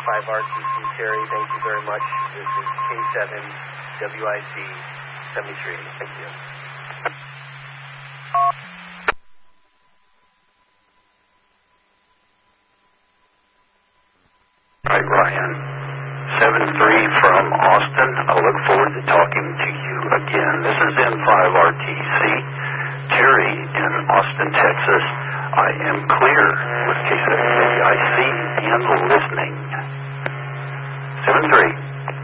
5RTC, Terry. Thank you very much. This is K7WIC 73. Thank you. Hi, Ryan. 7-3 from Austin. I look forward to talking to you again. This is N5RTC. Terry in Austin, Texas. I am clear with K7WIC and listening. 7-3.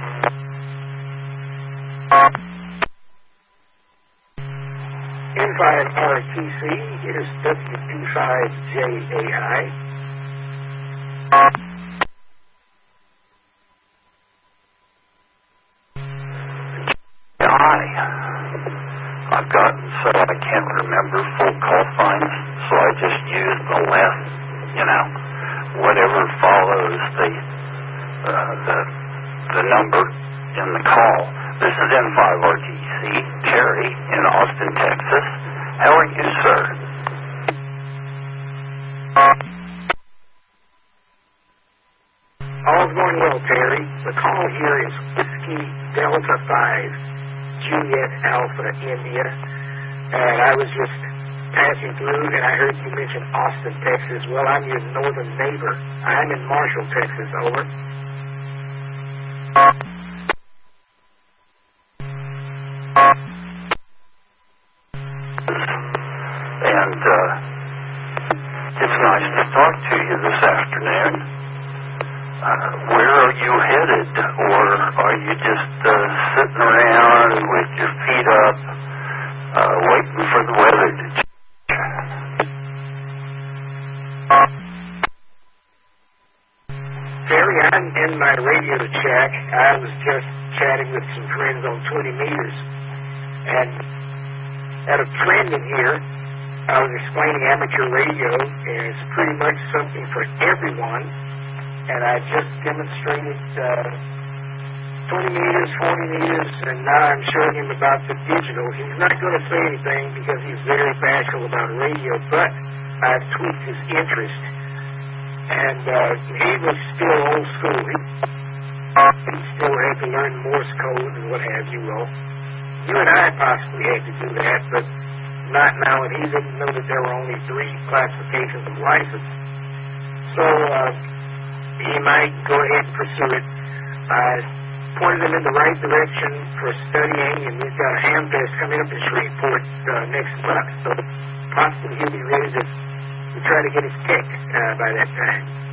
N5RTC is W25JAI. I've gotten so I can't remember full call signs, so I just use the last, whatever follows the number in the call. This is N5RTC, Terry in Austin, Texas. How are you, sir? All's going well, Terry. The call here is Whiskey Delta 5. Juliet Alpha, India, and I was just passing through, and I heard you mention Austin, Texas. Well, I'm your northern neighbor. I'm in Marshall, Texas. Over. And it's nice to talk to you this afternoon. Where are you headed, or are you just sitting around with your feet up, waiting for the weather to change? Terry, I'm in my radio shack. I was just chatting with some friends on 20 meters, and at a friend in here, I was explaining amateur radio, and it's pretty much something for everyone. And I just demonstrated 20 meters, 40 meters, and now I'm showing him about the digital. He's not going to say anything because he's very bashful about radio, but I've tweaked his interest. And he was still old school. He still had to learn Morse code and what have you. Well, you and I possibly had to do that, but not now, and he didn't know that there were only 3 classifications of license. So, he might go ahead and pursue it. I pointed him in the right direction for studying, and we've got a ham test coming up in Shreveport next month, so possibly he'll be ready to try to get his tech by that time.